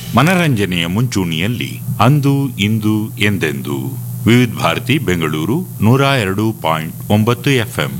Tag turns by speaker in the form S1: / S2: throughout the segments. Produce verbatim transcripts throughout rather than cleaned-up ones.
S1: ಮನರಂಜನೆಯ ಮುಂಚೂಣಿಯಲ್ಲಿ ಅಂದು ಇಂದು ಎಂದೆಂದು ವಿವಿಧ ಭಾರತಿ ಬೆಂಗಳೂರು ನೂರ ಎರಡು ಪಾಯಿಂಟ್ ಒಂಬತ್ತು ಎಫ್ಎಂ.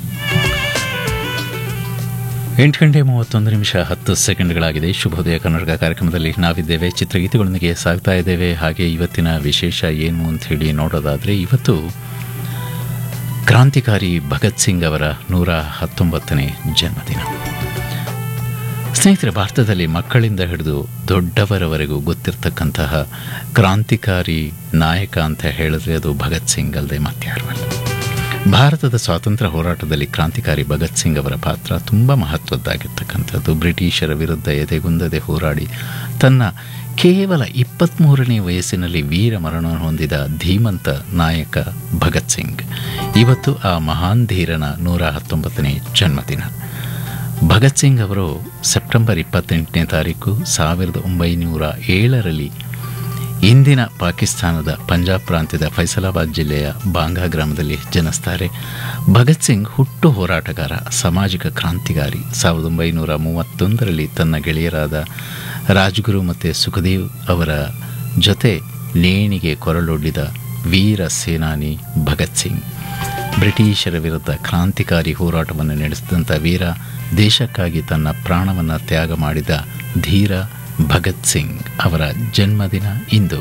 S2: ಎಂಟು ಗಂಟೆ ಮೂವತ್ತೊಂದು ನಿಮಿಷ ಹತ್ತು ಸೆಕೆಂಡ್ಗಳಾಗಿದೆ. ಶುಭೋದಯ ಕರ್ನಾಟಕ ಕಾರ್ಯಕ್ರಮದಲ್ಲಿ ನಾವಿದ್ದೇವೆ, ಚಿತ್ರಗೀತೆಗಳೊಂದಿಗೆ ಸಾಗ್ತಾ ಇದ್ದೇವೆ. ಹಾಗೆ ಇವತ್ತಿನ ವಿಶೇಷ ಏನು ಅಂತ ಹೇಳಿ ನೋಡೋದಾದರೆ, ಇವತ್ತು ಕ್ರಾಂತಿಕಾರಿ ಭಗತ್ ಸಿಂಗ್ ಅವರ ನೂರ ಹತ್ತೊಂಬತ್ತನೇ ಜನ್ಮದಿನ. ಸ್ನೇಹಿತರೆ, ಭಾರತದಲ್ಲಿ ಮಕ್ಕಳಿಂದ ಹಿಡಿದು ದೊಡ್ಡವರವರೆಗೂ ಗೊತ್ತಿರತಕ್ಕಂತಹ ಕ್ರಾಂತಿಕಾರಿ ನಾಯಕ ಅಂತ ಹೇಳಿದ್ರೆ ಅದು ಭಗತ್ ಸಿಂಗ್ ಅಲ್ಲದೆ ಮತ್ತಾರು ಅಲ್ಲ. ಭಾರತದ ಸ್ವಾತಂತ್ರ್ಯ ಹೋರಾಟದಲ್ಲಿ ಕ್ರಾಂತಿಕಾರಿ ಭಗತ್ ಸಿಂಗ್ ಅವರ ಪಾತ್ರ ತುಂಬ ಮಹತ್ವದ್ದಾಗಿರ್ತಕ್ಕಂಥದ್ದು. ಬ್ರಿಟಿಷರ ವಿರುದ್ಧ ಎದೆಗುಂದದೆ ಹೋರಾಡಿ ತನ್ನ ಕೇವಲ ಇಪ್ಪತ್ತ್ಮೂರನೇ ವಯಸ್ಸಿನಲ್ಲಿ ವೀರ ಮರಣವನ್ನು ಹೊಂದಿದ ಧೀಮಂತ ನಾಯಕ ಭಗತ್ ಸಿಂಗ್. ಇವತ್ತು ಆ ಮಹಾನ್ ಧೀರನ ನೂರ ಹತ್ತೊಂಬತ್ತನೇ ಜನ್ಮದಿನ. ಭಗತ್ ಸಿಂಗ್ ಅವರು ಸೆಪ್ಟೆಂಬರ್ ಇಪ್ಪತ್ತೆಂಟನೇ ತಾರೀಕು ಸಾವಿರದ ಒಂಬೈನೂರ ಏಳರಲ್ಲಿ ಇಂದಿನ ಪಾಕಿಸ್ತಾನದ ಪಂಜಾಬ್ ಪ್ರಾಂತ್ಯದ ಫೈಸಲಾಬಾದ್ ಜಿಲ್ಲೆಯ ಬಾಂಗಾ ಗ್ರಾಮದಲ್ಲಿ ಜನಿಸ್ತಾರೆ. ಭಗತ್ ಸಿಂಗ್ ಹುಟ್ಟು ಹೋರಾಟಗಾರ, ಸಾಮಾಜಿಕ ಕ್ರಾಂತಿಕಾರಿ. ಸಾವಿರದ ಒಂಬೈನೂರ ಮೂವತ್ತೊಂದರಲ್ಲಿ ತನ್ನ ಗೆಳೆಯರಾದ ರಾಜ್ಗುರು ಮತ್ತು ಸುಖದೇವ್ ಅವರ ಜೊತೆ ನೇಣಿಗೆ ಕೊರಳೊಡ್ಡಿದ ವೀರ ಸೇನಾನಿ ಭಗತ್ ಸಿಂಗ್. ಬ್ರಿಟಿಷರ ವಿರುದ್ಧ ಕ್ರಾಂತಿಕಾರಿ ಹೋರಾಟವನ್ನು ನಡೆಸಿದಂಥ ವೀರ, ದೇಶಕ್ಕಾಗಿ ತನ್ನ ಪ್ರಾಣವನ್ನು ತ್ಯಾಗ ಮಾಡಿದ ಧೀರ ಭಗತ್ ಸಿಂಗ್ ಅವರ ಜನ್ಮದಿನ ಇಂದು.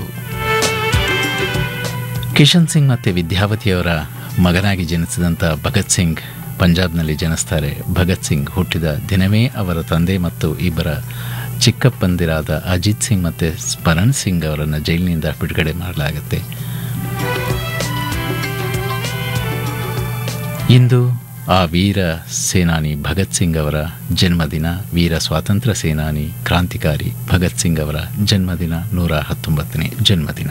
S2: ಕಿಶನ್ ಸಿಂಗ್ ಮತ್ತು ವಿದ್ಯಾವತಿಯವರ ಮಗನಾಗಿ ಜನಿಸಿದಂಥ ಭಗತ್ ಸಿಂಗ್ ಪಂಜಾಬ್ನಲ್ಲಿ ಜನಿಸ್ತಾರೆ. ಭಗತ್ ಸಿಂಗ್ ಹುಟ್ಟಿದ ದಿನವೇ ಅವರ ತಂದೆ ಮತ್ತು ಇಬ್ಬರ ಚಿಕ್ಕಪ್ಪಂದಿರಾದ ಅಜಿತ್ ಸಿಂಗ್ ಮತ್ತು ಸ್ಮರಣ್ ಸಿಂಗ್ ಅವರನ್ನು ಜೈಲಿನಿಂದ ಬಿಡುಗಡೆ ಮಾಡಲಾಗುತ್ತೆ. ಇಂದು ಆ ವೀರ ಸೇನಾನಿ ಭಗತ್ ಸಿಂಗ್ ಅವರ ಜನ್ಮದಿನ. ವೀರ ಸ್ವಾತಂತ್ರ್ಯ ಸೇನಾನಿ ಕ್ರಾಂತಿಕಾರಿ ಭಗತ್ ಸಿಂಗ್ ಅವರ ಜನ್ಮದಿನ, ನೂರ ಹತ್ತೊಂಬತ್ತನೇ ಜನ್ಮದಿನ.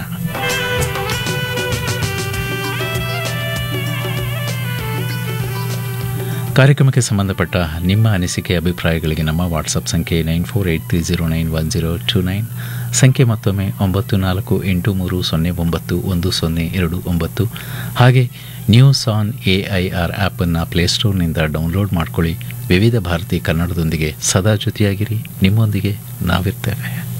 S2: ಕಾರ್ಯಕ್ರಮಕ್ಕೆ ಸಂಬಂಧಪಟ್ಟ ನಿಮ್ಮ ಅನಿಸಿಕೆ ಅಭಿಪ್ರಾಯಗಳಿಗೆ ನಮ್ಮ ವಾಟ್ಸಪ್ ಸಂಖ್ಯೆ nine four eight three zero nine one zero to nine. ಸಂಖ್ಯೆ ಮತ್ತೊಮ್ಮೆ ಒಂಬತ್ತು ನಾಲ್ಕು ಎಂಟು ಮೂರು ಸೊನ್ನೆ ಒಂಬತ್ತು ಒಂದು ಸೊನ್ನೆ ಎರಡು ಒಂಬತ್ತು. ಹಾಗೆ news on A I R ಆ್ಯಪನ್ನು ಪ್ಲೇಸ್ಟೋರ್ನಿಂದ ಡೌನ್ಲೋಡ್ ಮಾಡ್ಕೊಳ್ಳಿ. ವಿವಿಧ ಭಾರತಿ ಕನ್ನಡದೊಂದಿಗೆ ಸದಾ ಜೊತೆಯಾಗಿರಿ. ನಿಮ್ಮೊಂದಿಗೆ ನಾವಿರ್ತೇವೆ.